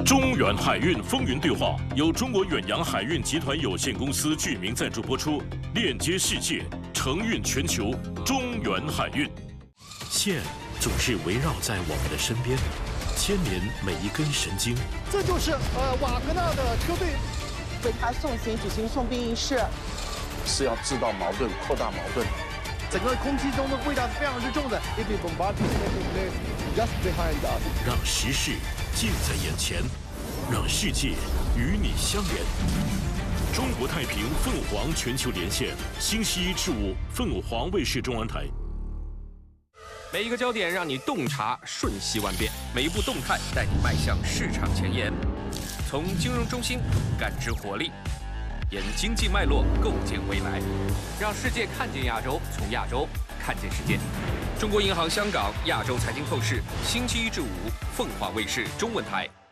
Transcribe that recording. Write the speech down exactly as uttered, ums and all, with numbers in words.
中远海运风云对话由中国远洋海运集团有限公司剧名赞助播出，链接世界，承运全球。中远海运，线总是围绕在我们的身边，牵连每一根神经。 这就是呃瓦格纳的车队， 为他送行举行送殡仪式， 是要制造矛盾，扩大矛盾。 整个空气中的味道是非常之重的。If you bombardment taking place just behind us， 让时事近在眼前，让世界与你相连。中国太平凤凰全球连线，星期一至五，凤凰卫视中文台。 每一个焦点让你洞察瞬息万变，每一步动态带你迈向市场前沿。从金融中心感知活力，沿经济脉络构建未来，让世界看见亚洲，从亚洲看见世界。中国银行香港亚洲财经透视，星期一至五，凤凰卫视中文台。